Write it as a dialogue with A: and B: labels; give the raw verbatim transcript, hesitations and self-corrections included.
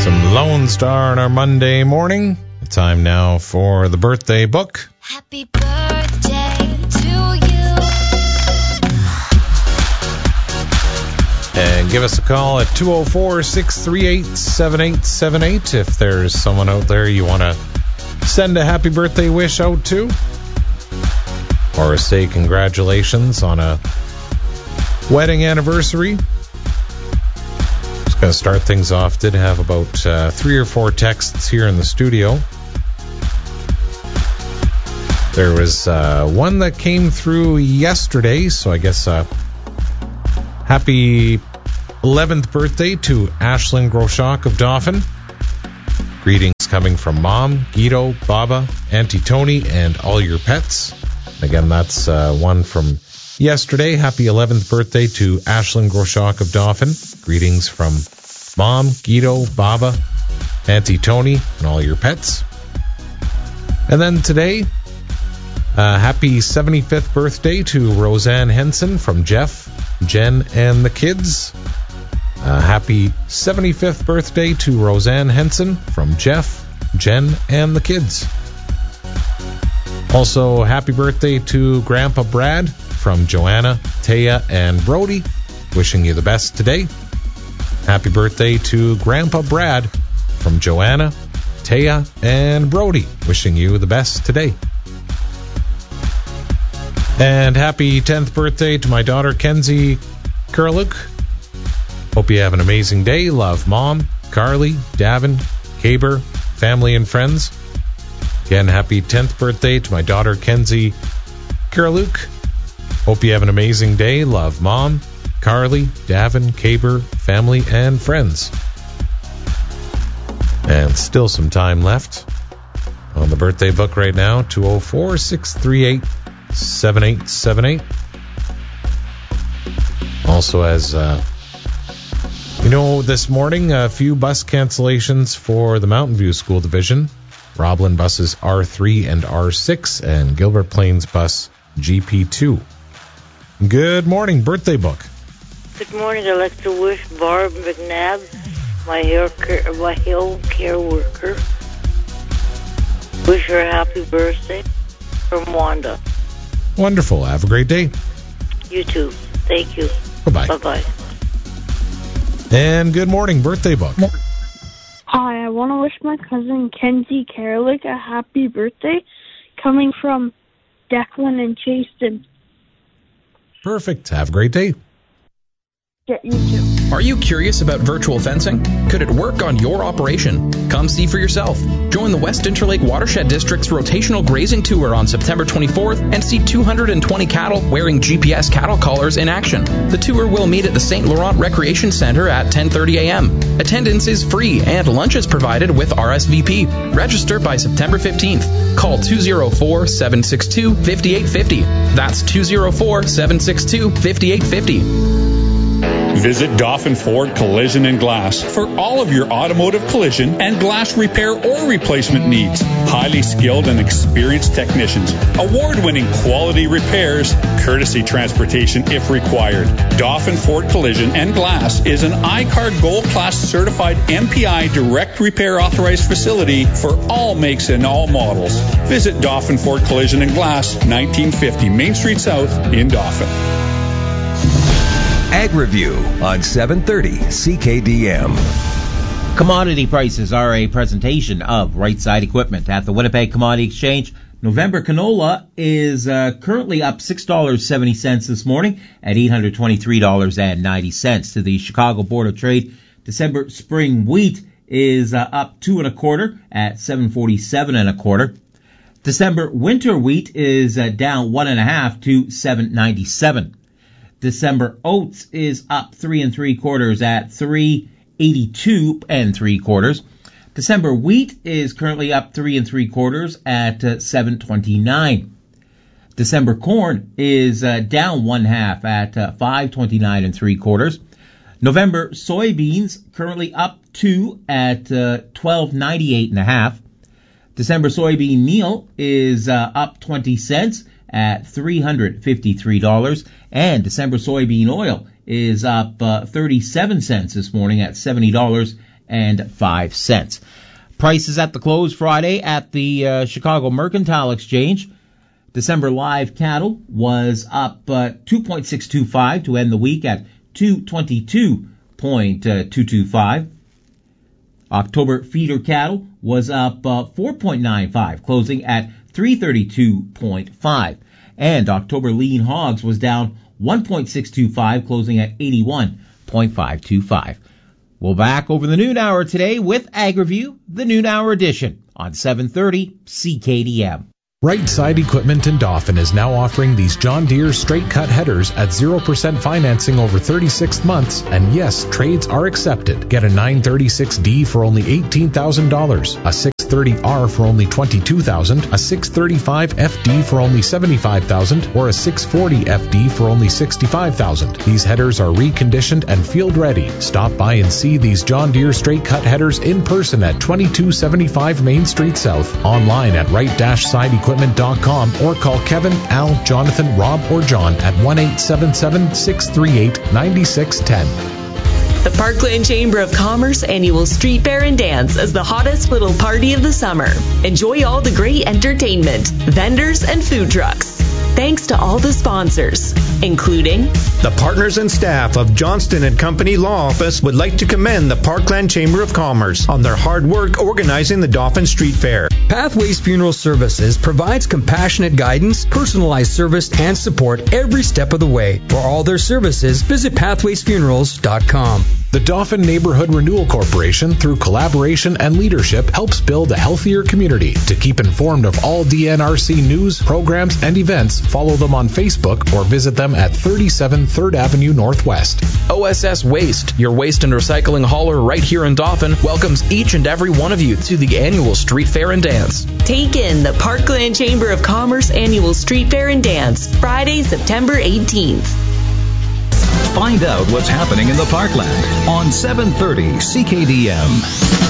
A: Some Lone Star on our Monday morning. Time now for the birthday book.
B: Happy birthday to you.
A: And give us a call at two oh four, six three eight, seven eight seven eight if there's someone out there you want to send a happy birthday wish out to. Or say congratulations on a wedding anniversary. Just going to start things off. Did have about uh, three or four texts here in the studio. There was uh, one that came through yesterday, so I guess uh, happy eleventh birthday to Ashlyn Groshok of Dauphin. Greetings coming from Mom, Guido, Baba, Auntie Tony, and all your pets. Again, that's uh, one from yesterday. Happy eleventh birthday to Ashlyn Groshok of Dauphin. Greetings from Mom, Guido, Baba, Auntie Tony, and all your pets. And then today, uh, happy seventy-fifth birthday to Roseanne Henson from Jeff, Jen, and the kids. Uh, happy seventy-fifth birthday to Roseanne Henson from Jeff, Jen, and the kids. Also, happy birthday to Grandpa Brad from Joanna, Taya, and Brody. Wishing you the best today. Happy birthday to Grandpa Brad from Joanna, Taya, and Brody. Wishing you the best today. And happy tenth birthday to my daughter Kenzie Kurluk. Hope you have an amazing day. Love, Mom, Carly, Davin, Kaber, family, and friends. Again, happy tenth birthday to my daughter Kenzie Kurluk. Hope you have an amazing day. Love, Mom, Carly, Davin, Kaber, family, and friends. And still some time left on the birthday book right now. two oh four, six three eight, seven eight seven eight. Also, as uh, you know, this morning, a few bus cancellations for the Mountain View School Division. Roblin buses R three and R six, and Gilbert Plains bus G P two. Good morning, birthday book.
C: Good morning. I'd like to wish Barb McNabb, my hair care, my health care worker, wish her a happy birthday from Wanda.
A: Wonderful. Have a great day.
C: You too. Thank you.
A: Bye-bye.
C: Bye-bye.
A: And good morning, birthday book.
D: Hi, I want to wish my cousin Kenzie Karalik a happy birthday, coming from Declan and Chasten.
A: Perfect. Have a great day.
D: Yeah, you too.
E: Are you curious about virtual fencing? Could it work on your operation? Come see for yourself. Join the West Interlake Watershed District's rotational grazing tour on September twenty-fourth and see two hundred twenty cattle wearing G P S cattle collars in action. The tour will meet at the Saint Laurent Recreation Center at ten thirty a.m. Attendance is free and lunch is provided with R S V P. Register by September fifteenth. Call two oh four, seven six two, five eight five oh. That's two oh four, seven six two, five eight five oh.
F: Visit Dauphin Ford Collision and Glass for all of your automotive collision and glass repair or replacement needs. Highly skilled and experienced technicians, award-winning quality repairs, courtesy transportation if required. Dauphin Ford Collision and Glass is an I C A R Gold Class certified M P I direct repair authorized facility for all makes and all models. Visit Dauphin Ford Collision and Glass, nineteen fifty Main Street South in Dauphin.
G: Ag Review on seven thirty C K D M.
H: Commodity prices are a presentation of Right Side Equipment at the Winnipeg Commodity Exchange. November canola is uh, currently up six dollars and seventy cents this morning at eight hundred twenty-three dollars and ninety cents. To the Chicago Board of Trade, December spring wheat is uh, up two and a quarter at seven forty-seven and a quarter. December winter wheat is uh, down one and a half to seven ninety-seven. December oats is up three and three quarters at three eighty-two and three quarters. December wheat is currently up three and three quarters at uh, seven twenty-nine. December corn is uh, down one half at uh, five twenty-nine and three quarters. November soybeans currently up two at uh, twelve ninety-eight and a half. December soybean meal is uh, up twenty cents at three hundred fifty-three dollars, and December soybean oil is up uh, thirty-seven cents this morning at seventy dollars five cents. Prices at the close Friday at the uh, Chicago Mercantile Exchange. December live cattle was up uh, two point six two five to end the week at two twenty-two point two two five. October feeder cattle was up uh, four point nine five, closing at three thirty-two point five. And October lean hogs was down one point six two five, closing at eighty-one point five two five. We'll back over the noon hour today with AgriView, the noon hour edition on seven thirty C K D M.
A: Right Side Equipment in Dauphin is now offering these John Deere straight cut headers at zero percent financing over thirty-six months, and yes, trades are accepted. Get a nine thirty-six D for only eighteen thousand dollars, a six thirty R for only twenty-two thousand dollars, a six thirty-five F D for only seventy-five thousand dollars, or a six forty F D for only sixty-five thousand dollars. These headers are reconditioned and field ready. Stop by and see these John Deere straight cut headers in person at twenty-two seventy-five Main Street South, online at right side equipment dot com, or call Kevin, Al, Jonathan, Rob, or John at one eight seven seven, six three eight, nine six one zero.
I: The Parkland Chamber of Commerce annual Street Fair and Dance is the hottest little party of the summer. Enjoy all the great entertainment, vendors, and food trucks. Thanks to all the sponsors, including
J: the partners and staff of Johnston and Company Law Office would like to commend the Parkland Chamber of Commerce on their hard work organizing the Dauphin Street Fair.
K: Pathways Funeral Services provides compassionate guidance, personalized service, and support every step of the way. For all their services, visit pathways funerals dot com.
A: The Dauphin Neighborhood Renewal Corporation, through collaboration and leadership, helps build a healthier community. To keep informed of all D N R C news, programs, and events, follow them on Facebook or visit them at thirty-seven third Avenue Northwest.
E: O S S Waste, your waste and recycling hauler right here in Dauphin, welcomes each and every one of you to the annual Street Fair and Dance.
I: Take in the Parkland Chamber of Commerce annual Street Fair and Dance, Friday, September eighteenth.
G: Find out what's happening in the Parkland on seven thirty C K D M.